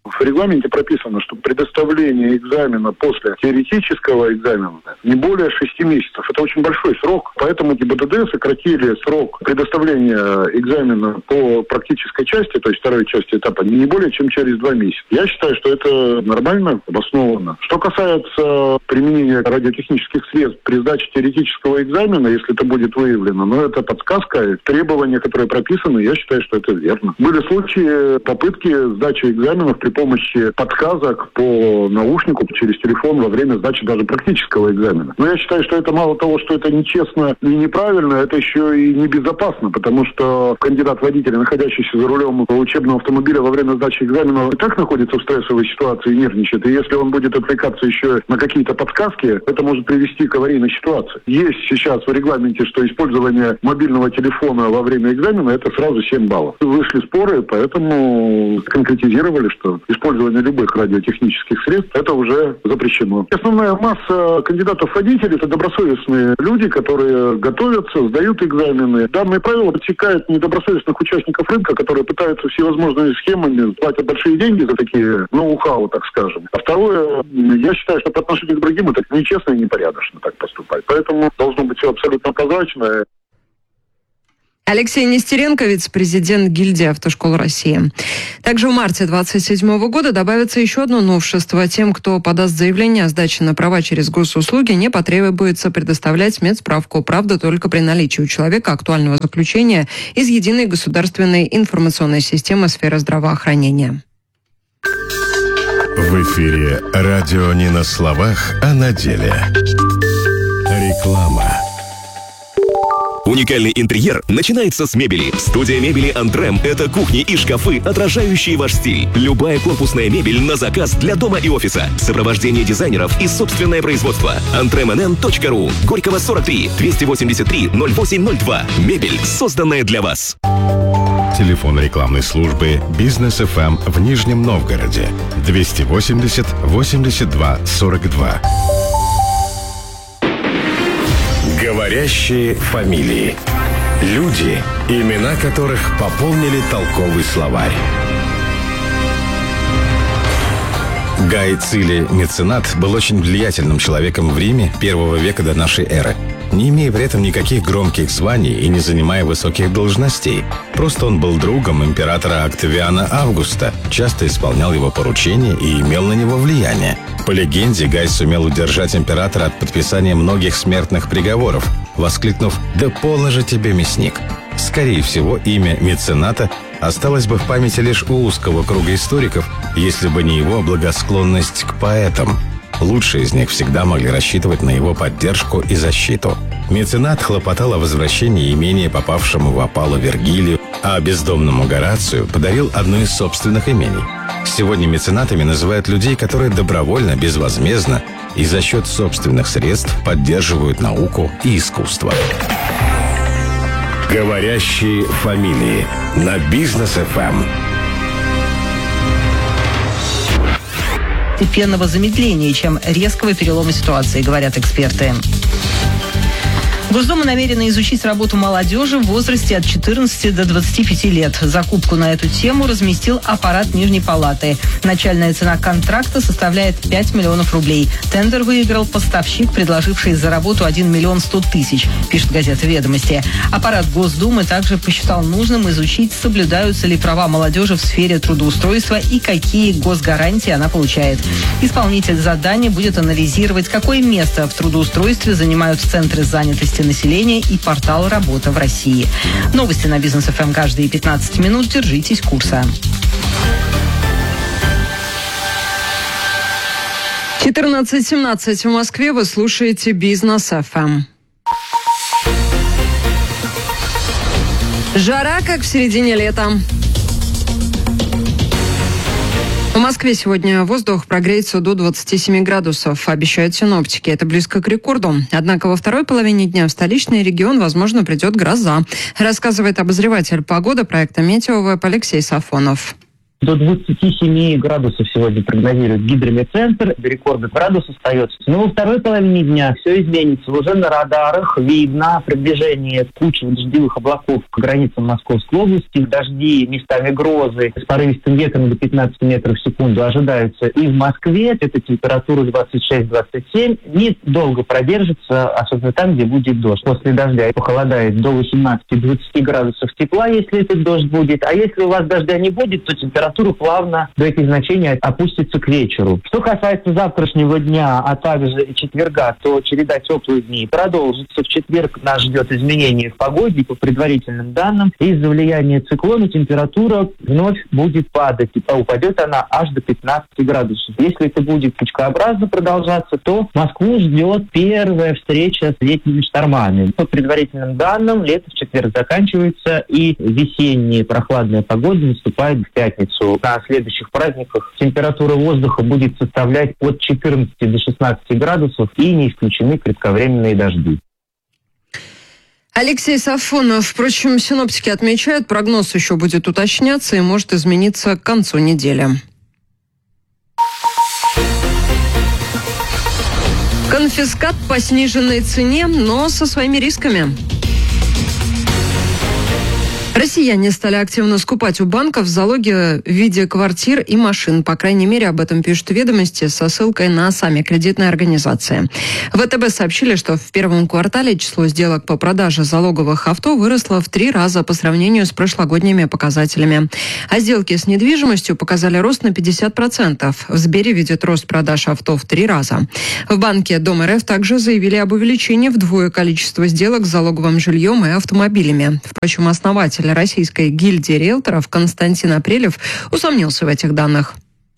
В регламенте прописано, что предоставление экзамена после теоретического экзамена не более 6 месяцев. Это очень большой срок, поэтому ГИБДД сократили срок предоставления экзамена по практической части, то есть второй части этапа, не более чем через 2 месяца. Я считаю, что это нормально, обоснованно. Что касается применения радиотехнических средств при сдаче теоретического экзамена, если это будет выявлено, но это подсказка, требования, которые прописаны, я считаю, что это верно. Были случаи попытки сдачи экзаменов при помощи подсказок по наушнику через телефон во время сдачи даже практического экзамена. Но я считаю, что это мало того, что это нечестно и неправильно, это еще и небезопасно, потому что кандидат-водитель, находящийся за рулем учебного автомобиля во время сдачи экзамена, и так находится в стрессовой ситуации и нервничает. И если он будет отвлекаться еще на какие-то подсказки, это может привести к аварийной ситуации. Есть сейчас в регламенте, что использование мобильного телефона во время экзамена — это сразу 7 баллов. Вышли споры, поэтому конкретизировали, что использование любых радиотехнических средств — это уже запрещено. Основная масса кандидатов-водителей — это добросовестные люди, которые готовятся, сдают экзамены. Данные правила подсекают недобросовестных участников рынка, которые пытаются всевозможными схемами, платят большие деньги за такие ноу-хау, так скажем. А второе, я считаю, что по отношению к другим это нечестно и непорядочно так поступать. Поэтому должно быть все абсолютно прозрачно. Алексей Нестеренко, вице-президент гильдии автошкол России. Также в марте 2027 года добавится еще одно новшество. Тем, кто подаст заявление о сдаче на права через госуслуги, не потребуется предоставлять медсправку. Правда, только при наличии у человека актуального заключения из единой государственной информационной системы сферы здравоохранения. В эфире радио не на словах, а на деле. Реклама. Уникальный интерьер начинается с мебели. Студия мебели «Антрем» — это кухни и шкафы, отражающие ваш стиль. Любая корпусная мебель на заказ для дома и офиса. Сопровождение дизайнеров и собственное производство. antremnn.ru. Горького 43 283 0802. Мебель, созданная для вас. Телефон рекламной службы «Бизнес ФМ» в Нижнем Новгороде. 280 82 42. Говорящие фамилии. Люди, имена которых пополнили толковый словарь. Гай Цилий Меценат был очень влиятельным человеком в Риме первого века до нашей эры, не имея при этом никаких громких званий и не занимая высоких должностей. Просто он был другом императора Октавиана Августа, часто исполнял его поручения и имел на него влияние. По легенде, Гай сумел удержать императора от подписания многих смертных приговоров, воскликнув «Да полно же тебе, мясник!». Скорее всего, имя Мецената осталось бы в памяти лишь у узкого круга историков, если бы не его благосклонность к поэтам. Лучшие из них всегда могли рассчитывать на его поддержку и защиту. Меценат хлопотал о возвращении имения попавшему в опалу Вергилию, а бездомному Горацию подарил одно из собственных имений. Сегодня меценатами называют людей, которые добровольно, безвозмездно и за счет собственных средств поддерживают науку и искусство. Говорящие фамилии на Бизнес ФМ. Постепенного замедления, чем резкого перелома ситуации, говорят эксперты. Госдума намерена изучить работу молодежи в возрасте от 14 до 25 лет. Закупку на эту тему разместил аппарат Нижней Палаты. Начальная цена контракта составляет 5 миллионов рублей. Тендер выиграл поставщик, предложивший за работу 1 миллион 100 тысяч, пишет газета «Ведомости». Аппарат Госдумы также посчитал нужным изучить, соблюдаются ли права молодежи в сфере трудоустройства и какие госгарантии она получает. Исполнитель задания будет анализировать, какое место в трудоустройстве занимают центры занятости населения и портал «Работа в России». Новости на Бизнес ФМ каждые 15 минут. Держитесь курса. 14:17 в Москве. Вы слушаете Бизнес ФМ. Жара, как в середине лета. В Москве сегодня воздух прогреется до 27 градусов, обещают синоптики. Это близко к рекорду. Однако во второй половине дня в столичный регион, возможно, придет гроза, рассказывает обозреватель погоды проекта «Метеовеб» Алексей Сафонов. До 27 градусов сегодня прогнозирует гидрометцентр. До рекорда градус остается. Но во второй половине дня все изменится. Уже на радарах видно приближение кучи дождевых облаков к границам Московской области. Дожди, местами грозы с порывистым ветром до 15 метров в секунду ожидаются и в Москве. Это температура 26-27. Недолго продержится, особенно там, где будет дождь. После дождя похолодает до 18-20 градусов тепла, если этот дождь будет. А если у вас дождя не будет, то температура плавно до этих значений опустится к вечеру. Что касается завтрашнего дня, а также четверга, то череда теплых дней продолжится. В четверг нас ждет изменение в погоде по предварительным данным. Из-за влияния циклона температура вновь будет падать. И упадет она аж до 15 градусов. Если это будет пучкообразно продолжаться, то Москву ждет первая встреча с летними штормами. По предварительным данным, лето в четверг заканчивается, и весенняя прохладная погода наступает в пятницу. На следующих праздниках температура воздуха будет составлять от 14 до 16 градусов, и не исключены кратковременные дожди. Алексей Сафонов. Впрочем, синоптики отмечают, прогноз еще будет уточняться и может измениться к концу недели. Конфискат по сниженной цене, но со своими рисками. Россияне стали активно скупать у банков залоги в виде квартир и машин. По крайней мере, об этом пишут «Ведомости» со ссылкой на сами кредитные организации. ВТБ сообщили, что в первом квартале число сделок по продаже залоговых авто выросло в 3 раза по сравнению с прошлогодними показателями. А сделки с недвижимостью показали рост на 50%. В Сбере видят рост продаж авто в 3 раза. В банке Дом РФ также заявили об увеличении вдвое количества сделок с залоговым жильем и автомобилями. Впрочем, основатель Российской гильдии риэлторов Константин Апрелев усомнился в этих данных.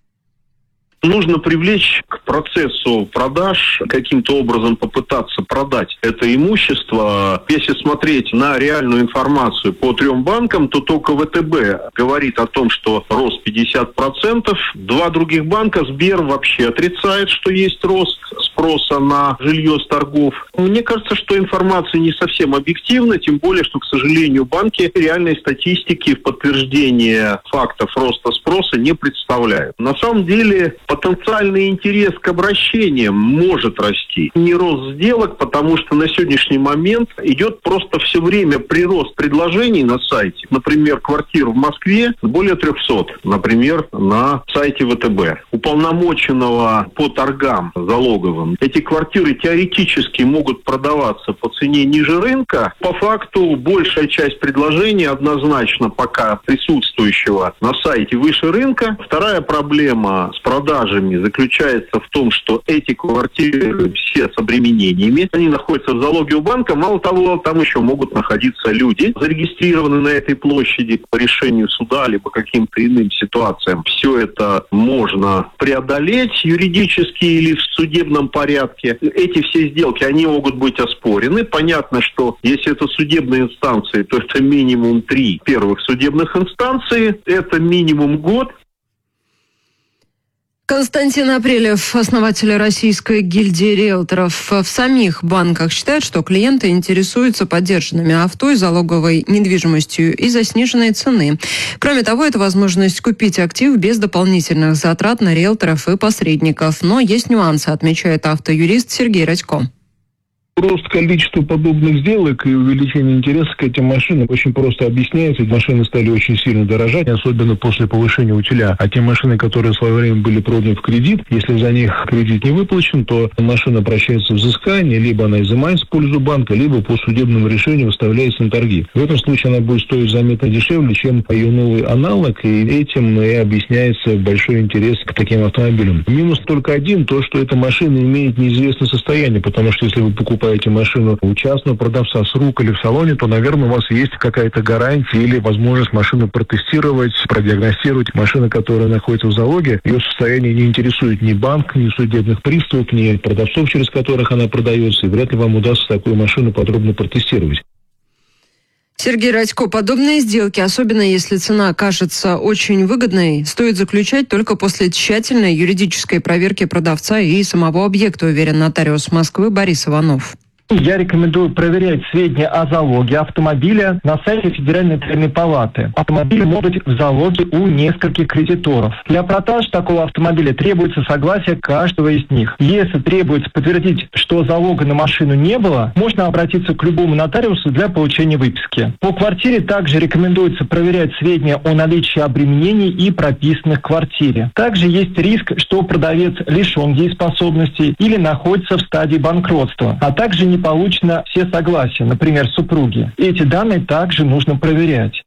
Нужно привлечь к процессу продаж, каким-то образом попытаться продать это имущество. Если смотреть на реальную информацию по 3 банкам, то только ВТБ говорит о том, что рост 50%. 2 других банка, Сбер, вообще отрицает, что есть рост спроса на жилье с торгов. Мне кажется, что информация не совсем объективна, тем более, что, к сожалению, банки реальной статистики в подтверждение фактов роста спроса не представляют. На самом деле, потенциальный интерес к обращениям может расти. Не рост сделок, потому что на сегодняшний момент идет просто все время прирост предложений на сайте. Например, квартир в Москве более 300, например, на сайте ВТБ. Уполномоченного по торгам залоговым. Эти квартиры теоретически могут продаваться по цене ниже рынка. По факту большая часть предложений однозначно пока присутствующего на сайте выше рынка. Вторая проблема с продажами заключается в том, что эти квартиры все с обременениями. Они находятся в залоге у банка. Мало того, там еще могут находиться люди, зарегистрированные на этой площади по решению суда либо каким-то иным ситуациям. Все это можно преодолеть юридически или в судебном порядке. Эти все сделки, они могут быть оспорены. Понятно, что если это судебные инстанции, то это минимум 3 первых судебных инстанции. Это минимум год. Константин Апрелев, основатель Российской гильдии риэлторов. В самих банках считают, что клиенты интересуются подержанными авто и залоговой недвижимостью из-за сниженной цены. Кроме того, это возможность купить актив без дополнительных затрат на риэлторов и посредников. Но есть нюансы, отмечает автоюрист Сергей Радько. Рост количества подобных сделок и увеличение интереса к этим машинам очень просто объясняется. Эти машины стали очень сильно дорожать, особенно после повышения утиля. А те машины, которые в свое время были проданы в кредит, если за них кредит не выплачен, то машина обращается в взыскание, либо она изымается в пользу банка, либо по судебному решению выставляется на торги. В этом случае она будет стоить заметно дешевле, чем ее новый аналог, и этим и объясняется большой интерес к таким автомобилям. Минус только один, то, что эта машина имеет неизвестное состояние, потому что если вы покупаете машину у частного продавца с рук или в салоне, то, наверное, у вас есть какая-то гарантия или возможность машину протестировать, продиагностировать. Машина, которая находится в залоге, ее состояние не интересует ни банк, ни судебных приставов, ни продавцов, через которых она продается, и вряд ли вам удастся такую машину подробно протестировать. Сергей Радько, подобные сделки, особенно если цена кажется очень выгодной, стоит заключать только после тщательной юридической проверки продавца и самого объекта, уверен нотариус Москвы Борис Иванов. Я рекомендую проверять сведения о залоге автомобиля на сайте Федеральной нотариальной палаты. Автомобиль может быть в залоге у нескольких кредиторов. Для продаж такого автомобиля требуется согласие каждого из них. Если требуется подтвердить, что залога на машину не было, можно обратиться к любому нотариусу для получения выписки. По квартире также рекомендуется проверять сведения о наличии обременений и прописанных в квартире. Также есть риск, что продавец лишен дееспособности или находится в стадии банкротства, а также не получено все согласия, например, супруги. Эти данные также нужно проверять.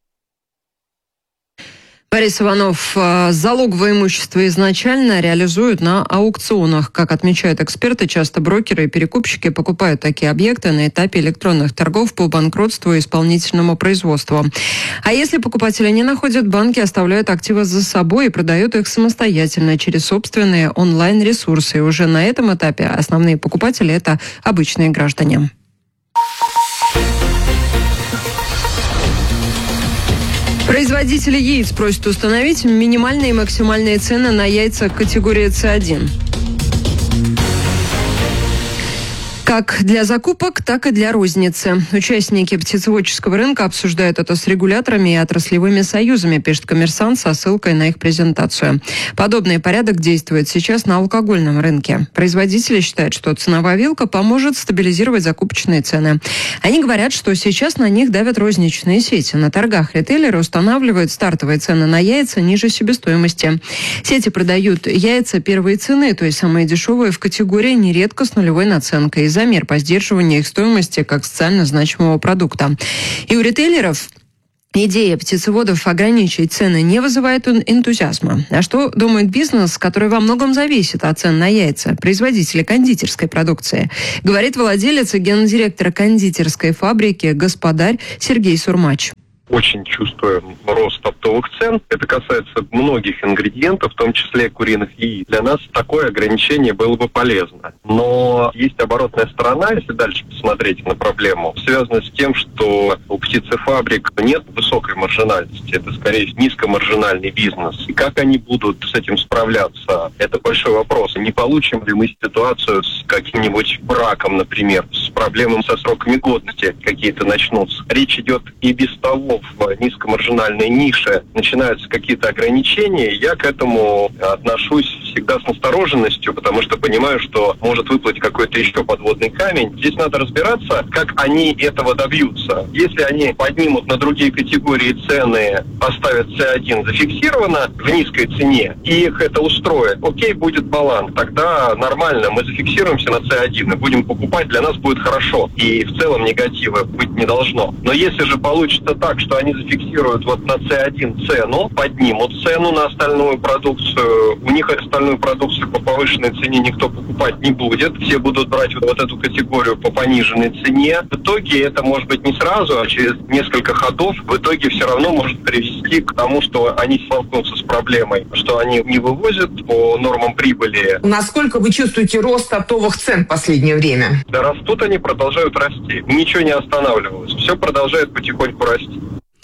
Борис Иванов, залоговое имущество изначально реализуют на аукционах. Как отмечают эксперты, часто брокеры и перекупщики покупают такие объекты на этапе электронных торгов по банкротству и исполнительному производству. А если покупатели не находят, банки оставляют активы за собой и продают их самостоятельно через собственные онлайн-ресурсы. И уже на этом этапе основные покупатели – это обычные граждане. Производители яиц просят установить минимальные и максимальные цены на яйца категории С1. Как для закупок, так и для розницы. Участники птицеводческого рынка обсуждают это с регуляторами и отраслевыми союзами, пишет «Коммерсант» со ссылкой на их презентацию. Подобный порядок действует сейчас на алкогольном рынке. Производители считают, что ценовая вилка поможет стабилизировать закупочные цены. Они говорят, что сейчас на них давят розничные сети. На торгах ритейлеры устанавливают стартовые цены на яйца ниже себестоимости. Сети продают яйца первой цены, то есть самые дешевые в категории, нередко с нулевой наценкой. За мер по сдерживанию их стоимости как социально значимого продукта. И у ритейлеров идея птицеводов ограничить цены не вызывает энтузиазма. А что думает бизнес, который во многом зависит от цен на яйца? Производители кондитерской продукции. Говорит владелец и гендиректор кондитерской фабрики «Господарь» Сергей Сурмач. Очень чувствуем рост оптовых цен. Это касается многих ингредиентов, в том числе куриных яиц. Для нас такое ограничение было бы полезно. Но есть оборотная сторона, если дальше посмотреть на проблему, связанная с тем, что у птицефабрик нет высокой маржинальности. Это, скорее, низкомаржинальный бизнес. И как они будут с этим справляться, это большой вопрос. Не получим ли мы ситуацию с каким-нибудь браком, например, с проблемами со сроками годности какие-то начнутся. Речь идет и без того, в низкомаржинальной нише начинаются какие-то ограничения, я к этому отношусь всегда с настороженностью, потому что понимаю, что может выплыть какой-то еще подводный камень. Здесь надо разбираться, как они этого добьются. Если они поднимут на другие категории цены, поставят С1 зафиксировано в низкой цене, и их это устроит, окей, будет баланс. Тогда нормально, мы зафиксируемся на С1 и будем покупать, для нас будет хорошо. И в целом негатива быть не должно. Но если же получится так, что они зафиксируют вот на С1 цену, поднимут цену на остальную продукцию, у них остальную продукцию по повышенной цене никто покупать не будет, все будут брать вот эту категорию по пониженной цене. В итоге это может быть не сразу, а через несколько ходов в итоге все равно может привести к тому, что они столкнутся с проблемой, что они не вывозят по нормам прибыли. Насколько вы чувствуете рост оптовых цен в последнее время? Да растут они, продолжают расти. Ничего не останавливалось. Все продолжает потихоньку расти.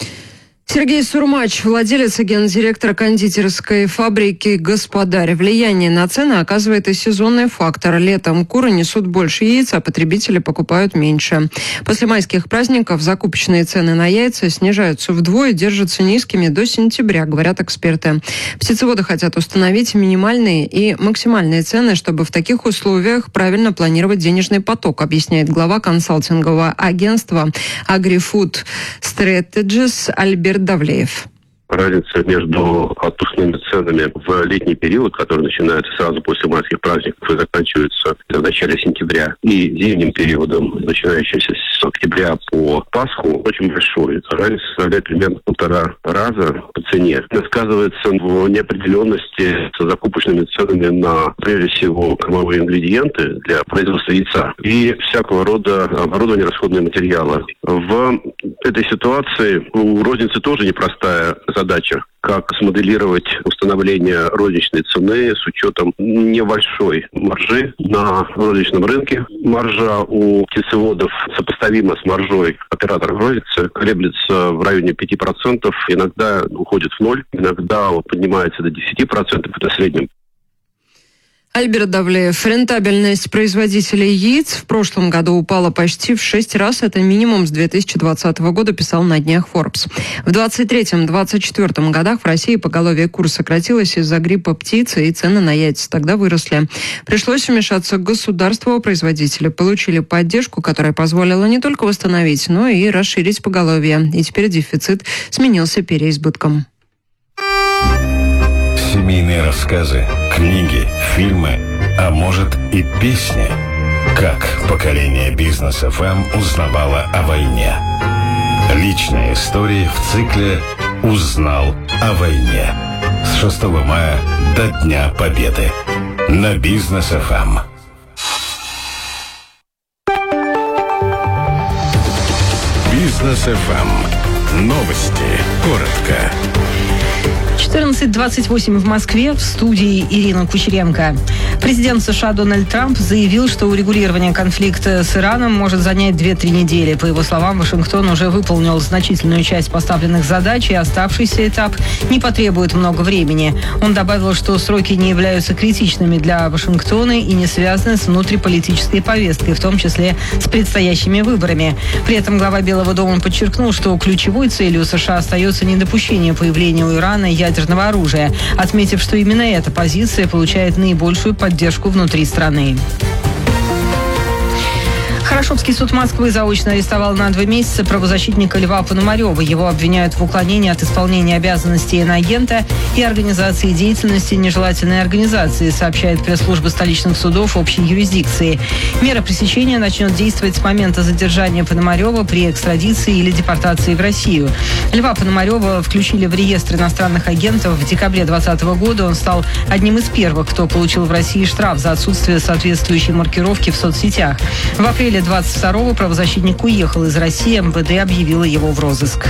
Сергей Сурмач, владелец и гендиректор кондитерской фабрики «Господарь». Влияние на цены оказывает и сезонный фактор. Летом куры несут больше яиц, а потребители покупают меньше. После майских праздников закупочные цены на яйца снижаются вдвое, держатся низкими до сентября, говорят эксперты. Птицеводы хотят установить минимальные и максимальные цены, чтобы в таких условиях правильно планировать денежный поток, объясняет глава консалтингового агентства AgriFood Strategies Альберт Давлеев. Разница между отпускными ценами в летний период, который начинается сразу после майских праздников и заканчивается в начале сентября, и зимним периодом, начинающимся с октября по Пасху, очень большой. Разница составляет примерно 1,5 раза по цене. Это сказывается в неопределенности с закупочными ценами на, прежде всего, кормовые ингредиенты для производства яйца и всякого рода оборудование, расходные материалы. В этой ситуации у розницы тоже непростая задача, как смоделировать установление розничной цены с учетом небольшой маржи на розничном рынке. Маржа у птицеводов сопоставима с маржой операторов розницы, колеблется в районе 5%, иногда уходит в ноль, иногда поднимается до 10%, это в среднем. Альберт Давлеев. Рентабельность производителей яиц в прошлом году упала почти в 6 раз. Это минимум с 2020 года, писал на днях Forbes. В 2023-2024 годах в России поголовье кур сократилось из-за гриппа птицы, и цены на яйца тогда выросли. Пришлось вмешаться государству, производители получили поддержку, которая позволила не только восстановить, но и расширить поголовье. И теперь дефицит сменился переизбытком. Семейные рассказы, книги, фильмы, а может и песни. Как поколение Бизнес ФМ узнавало о войне. Личные истории в цикле «Узнал о войне». С 6 мая до Дня Победы. На Бизнес ФМ. Бизнес ФМ. Новости. Коротко. 14:28 в Москве, в студии Ирина Кучеренко. Президент США Дональд Трамп заявил, что урегулирование конфликта с Ираном может занять 2-3 недели. По его словам, Вашингтон уже выполнил значительную часть поставленных задач, и оставшийся этап не потребует много времени. Он добавил, что сроки не являются критичными для Вашингтона и не связаны с внутриполитической повесткой, в том числе с предстоящими выборами. При этом глава Белого дома подчеркнул, что ключевой целью США остается недопущение появления у Ирана ядерного оружия, отметив, что именно эта позиция получает наибольшую поддержку внутри страны. Хорошевский суд Москвы заочно арестовал на 2 месяца правозащитника Льва Пономарева. Его обвиняют в уклонении от исполнения обязанностей иноагента и организации деятельности нежелательной организации, сообщает пресс-служба столичных судов общей юрисдикции. Мера пресечения начнет действовать с момента задержания Пономарева при экстрадиции или депортации в Россию. Льва Пономарева включили в реестр иностранных агентов в декабре 2020 года. Он стал одним из первых, кто получил в России штраф за отсутствие соответствующей маркировки в соцсетях. В апреле 22-го правозащитник уехал из России, МВД объявила его в розыск.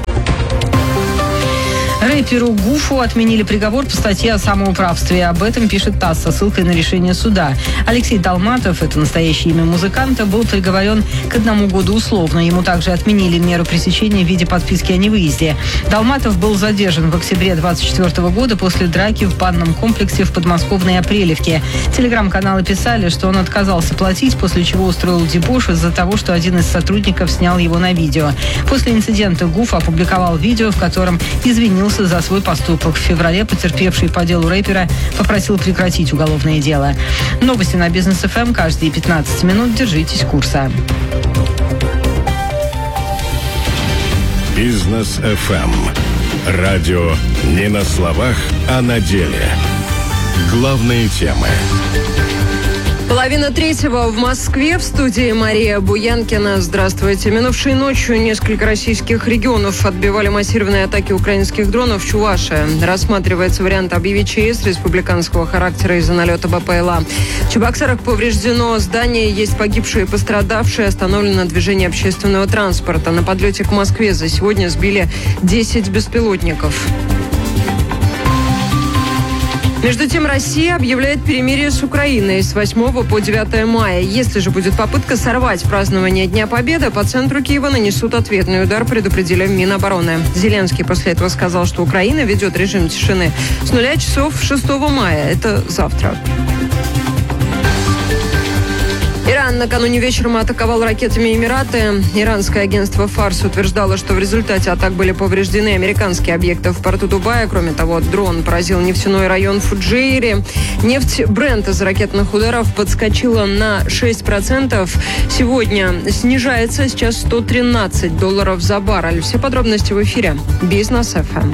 Рэперу Гуфу отменили приговор по статье о самоуправстве. Об этом пишет ТАСС со ссылкой на решение суда. Алексей Долматов, это настоящее имя музыканта, был приговорен к 1 году условно. Ему также отменили меру пресечения в виде подписки о невыезде. Долматов был задержан в октябре 2024 года после драки в банном комплексе в подмосковной Апрелевке. Телеграм-каналы писали, что он отказался платить, после чего устроил дебош из-за того, что один из сотрудников снял его на видео. После инцидента Гуф опубликовал видео, в котором извинился за свой поступок. В феврале потерпевший по делу рэпера попросил прекратить уголовное дело. Новости на Бизнес ФМ каждые 15 минут. Держитесь курса. Бизнес ФМ. Радио не на словах, а на деле. Главные темы. 2:30 в Москве, в студии Мария Буянкина. Здравствуйте. Минувшей ночью несколько российских регионов отбивали массированные атаки украинских дронов в Чувашии. Рассматривается вариант объявить ЧС республиканского характера из-за налета БПЛА. В Чебоксарах повреждено здание, есть погибшие и пострадавшие, остановлено движение общественного транспорта. На подлете к Москве за сегодня сбили 10 беспилотников. Между тем, Россия объявляет перемирие с Украиной с 8 по 9 мая. Если же будет попытка сорвать празднование Дня Победы, по центру Киева нанесут ответный удар, предупредили в Минобороны. Зеленский после этого сказал, что Украина ведет режим тишины с 0 часов 6 мая. Это завтра. Иран накануне вечером атаковал ракетами Эмираты. Иранское агентство «Фарс» утверждало, что в результате атак были повреждены американские объекты в порту Дубая. Кроме того, дрон поразил нефтяной район Фуджейре. Нефть Брент из ракетных ударов подскочила на 6%. Сегодня снижается, сейчас $113 за баррель. Все подробности в эфире. Бизнес ФМ.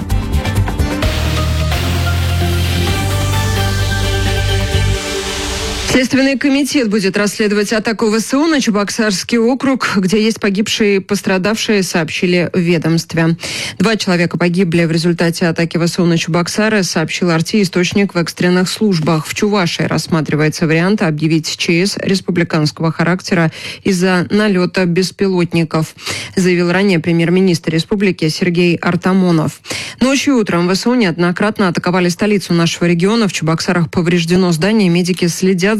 Следственный комитет будет расследовать атаку ВСУ на Чебоксарский округ, где есть погибшие и пострадавшие, сообщили в ведомстве. 2 человека погибли в результате атаки ВСУ на Чебоксары, сообщил РТ источник в экстренных службах. В Чувашии рассматривается вариант объявить ЧС республиканского характера из-за налета беспилотников, заявил ранее премьер-министр республики Сергей Артамонов. Ночью и утром ВСУ неоднократно атаковали столицу нашего региона. В Чебоксарах повреждено здание, медики следят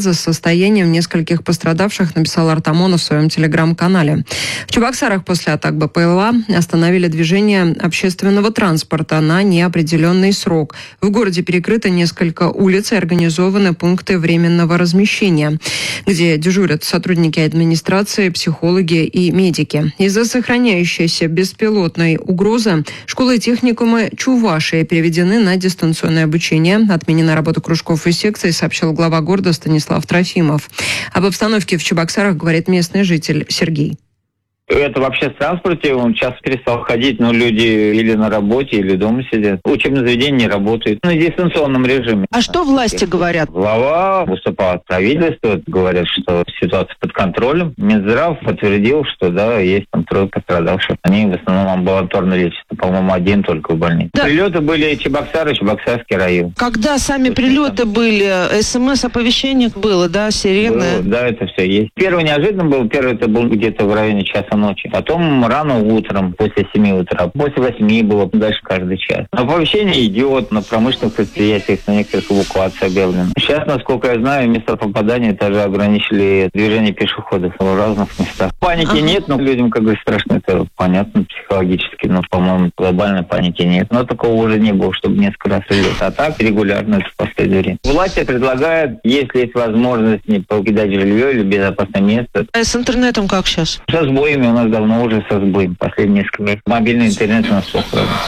за состоянием нескольких пострадавших, написал Артамонов в своем телеграм-канале. В Чебоксарах после атак БПЛА остановили движение общественного транспорта на неопределенный срок. В городе перекрыто несколько улиц и организованы пункты временного размещения, где дежурят сотрудники администрации, психологи и медики. Из-за сохраняющейся беспилотной угрозы школы и техникумы Чувашии переведены на дистанционное обучение. Отменена работа кружков и секций, сообщил глава города Станислав Трофимов. Об обстановке в Чебоксарах говорит местный житель Сергей. Это в общественном транспорте, он часто перестал ходить, но люди или на работе, или дома сидят. Учебное заведение не работает на дистанционном режиме. А что власти говорят? Глава выступал от правительства, говорят, что ситуация под контролем. Минздрав подтвердил, что да, есть там 3 пострадавших. Они в основном амбулаторно лечатся, по-моему, 1 только в больнице. Да. Прилеты были Чебоксары, Чебоксарский район. Когда сами прилеты были, СМС-оповещение было, да, сирены? Было, да, это все есть. Первый неожиданно был, первый это был где-то в районе часа ночи. Потом рано утром, после 7 утра. После 8 было, дальше каждый час. Оповещение идет на промышленных предприятиях, на некоторых эвакуации объявлено. Сейчас, насколько я знаю, места попадания даже ограничили движение пешеходов в разных местах. Паники нет, но людям, как бы, страшно, это понятно психологически, но, по-моему, глобальной паники нет. Но такого уже не было, чтобы несколько раз прилет. А так регулярно это в последнее время. Власти предлагают, если есть возможность, не покидать жилье или безопасное место. А с интернетом как сейчас? Со сбоями у нас давно уже со сбоем. Последние несколько месяцев. Мобильный интернет у нас плохо работает.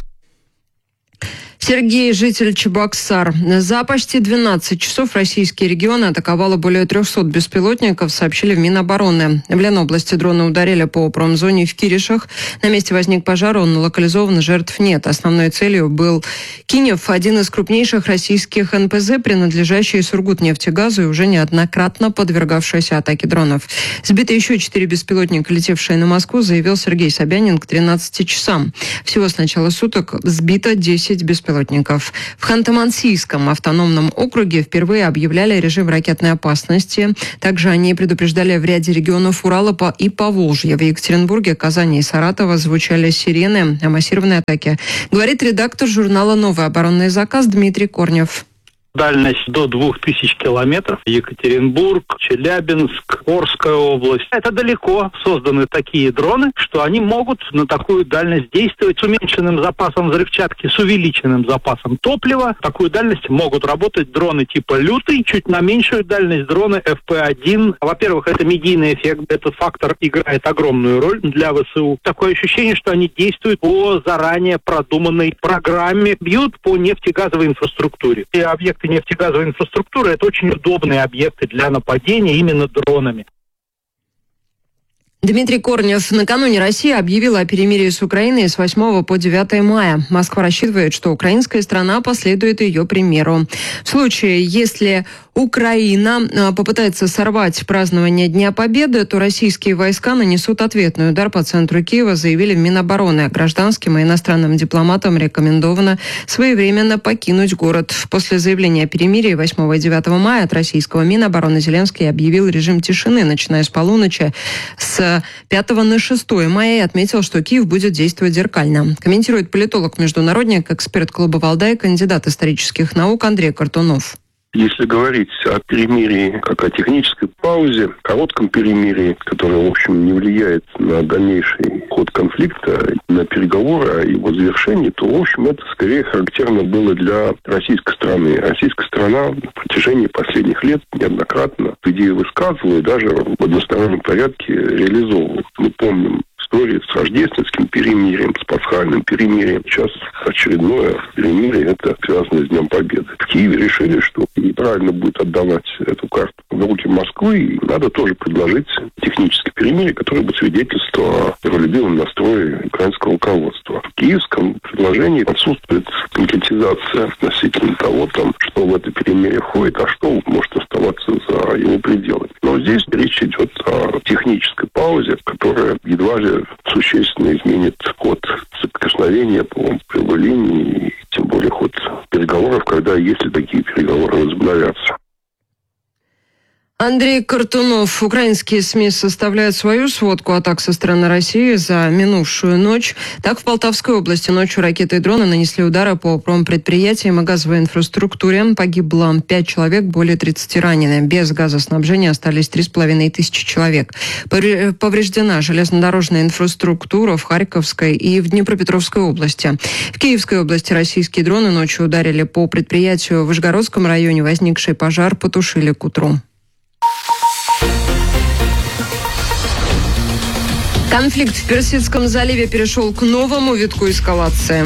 Сергей, житель Чебоксар. За почти 12 часов российские регионы атаковало более 300 беспилотников, сообщили в Минобороны. В Ленобласти дроны ударили по промзоне в Киришах. На месте возник пожар, он локализован, жертв нет. Основной целью был Кинев, один из крупнейших российских НПЗ, принадлежащий Сургутнефтегазу и уже неоднократно подвергавшийся атаке дронов. Сбиты еще 4 беспилотника, летевшие на Москву, заявил Сергей Собянин к 13 часам. Всего с начала суток сбито 10 беспилотников. В Ханты-Мансийском автономном округе впервые объявляли режим ракетной опасности. Также они предупреждали в ряде регионов Урала и Поволжья. В Екатеринбурге, Казани и Саратова звучали сирены о массированной атаке. Говорит редактор журнала «Новый оборонный заказ» Дмитрий Корнев. Дальность до 2000 километров. Екатеринбург, Челябинск, Орская область. Это далеко созданы такие дроны, что они могут на такую дальность действовать с уменьшенным запасом взрывчатки, с увеличенным запасом топлива. Такую дальность могут работать дроны типа «Лютый», чуть на меньшую дальность дроны FP1. Во-первых, это медийный эффект. Этот фактор играет огромную роль для ВСУ. Такое ощущение, что они действуют по заранее продуманной программе, бьют по нефтегазовой инфраструктуре. И объекты нефтегазовой инфраструктуры – это очень удобные объекты для нападения именно дронами. Дмитрий Корнев. Накануне Россия объявила о перемирии с Украиной с 8 по 9 мая. Москва рассчитывает, что украинская страна последует ее примеру. В случае, если Украина попытается сорвать празднование Дня Победы, то российские войска нанесут ответный удар по центру Киева, заявили в Минобороны. Гражданским и иностранным дипломатам рекомендовано своевременно покинуть город. После заявления о перемирии 8 и 9 мая от российского Минобороны Зеленский объявил режим тишины, начиная с полуночи с 5 на 6 мая, и отметил, что Киев будет действовать зеркально. Комментирует политолог-международник, эксперт клуба «Валдай», кандидат исторических наук Андрей Картунов. Если говорить о перемирии как о технической паузе, коротком перемирии, которое, в общем, не влияет на дальнейший ход конфликта, на переговоры о его завершении, то, в общем, это скорее характерно было для российской страны. Российская страна на протяжении последних лет неоднократно идею высказывала и даже в одностороннем порядке реализовывала. Мы помним истории с рождественским перемирием, с пасхальным перемирием. Сейчас очередное перемирие, это связано с Днем Победы. В Киеве решили, что неправильно будет отдавать эту карту в руки Москвы, и надо тоже предложить техническое перемирие, которое бы свидетельствовало о миролюбивом настрое украинского руководства. В киевском предложении отсутствует конкретизация относительно того, что в это перемирие входит, а что может оставаться за его пределами. Но здесь речь идет о технической паузе, которая едва ли существенно изменит ход соприкосновения по прямой линии, и тем более ход переговоров, если такие переговоры возобновятся. Андрей Картунов. Украинские СМИ составляют свою сводку атак со стороны России за минувшую ночь. Так, в Полтавской области ночью ракеты и дроны нанесли удары по промпредприятиям и газовой инфраструктуре. Погибло 5 человек, более 30 ранены. Без газоснабжения остались 3500 человек. Повреждена железнодорожная инфраструктура в Харьковской и в Днепропетровской области. В Киевской области российские дроны ночью ударили по предприятию в Вышгородском районе. Возникший пожар потушили к утру. Конфликт в Персидском заливе перешел к новому витку эскалации.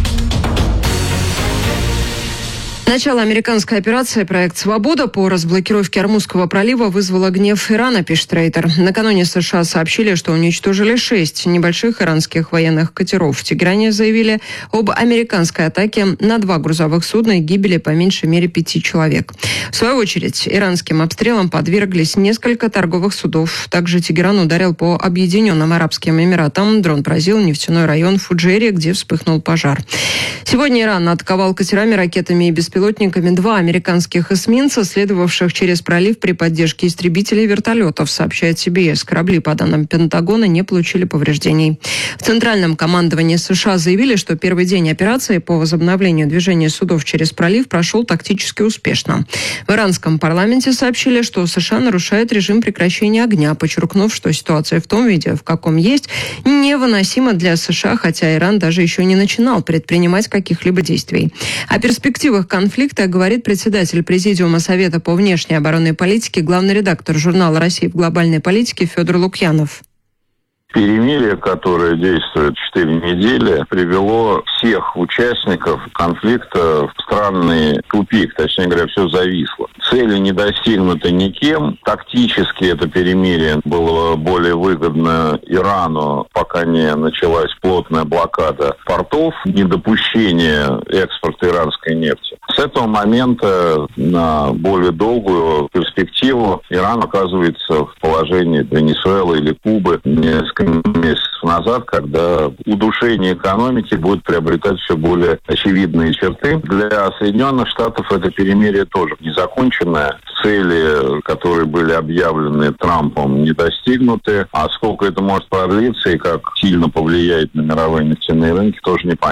Начало американской операции «Проект Свобода» по разблокировке Ормузского пролива вызвало гнев Ирана, пишет Рейтер. Накануне США сообщили, что уничтожили 6 небольших иранских военных катеров. В Тегеране заявили об американской атаке на 2 грузовых судна и гибели по меньшей мере 5 человек. В свою очередь, иранским обстрелам подверглись несколько торговых судов. Также Тегеран ударил по Объединенным Арабским Эмиратам. Дрон поразил нефтяной район Фуджейре, где вспыхнул пожар. Сегодня Иран атаковал катерами, ракетами и беспилотниками 2 американских эсминца, следовавших через пролив при поддержке истребителей и вертолетов, сообщает CBS. Корабли, по данным Пентагона, не получили повреждений. В Центральном командовании США заявили, что первый день операции по возобновлению движения судов через пролив прошел тактически успешно. В иранском парламенте сообщили, что США нарушает режим прекращения огня, подчеркнув, что ситуация в том виде, в каком есть, невыносима для США, хотя Иран даже еще не начинал предпринимать каких-либо действий. О перспективах конфликта говорит председатель Президиума Совета по внешней оборонной политике, главный редактор журнала «Россия в глобальной политике» Федор Лукьянов. Перемирие, которое действует 4 недели, привело всех участников конфликта в странный тупик. Точнее говоря, все зависло. Цели не достигнуты никем. Тактически это перемирие было более выгодно Ирану, пока не началась плотная блокада портов, недопущение экспорта иранской нефти. С этого момента на более долгую перспективу Иран оказывается в положении Венесуэлы или Кубы несколько месяцев назад, когда удушение экономики будет приобретать все более очевидные черты. Для Соединенных Штатов это перемирие тоже незаконченное. Цели, которые были объявлены Трампом, не достигнуты. А сколько это может продлиться и как сильно повлияет на мировые нефтяные рынки, тоже непонятно.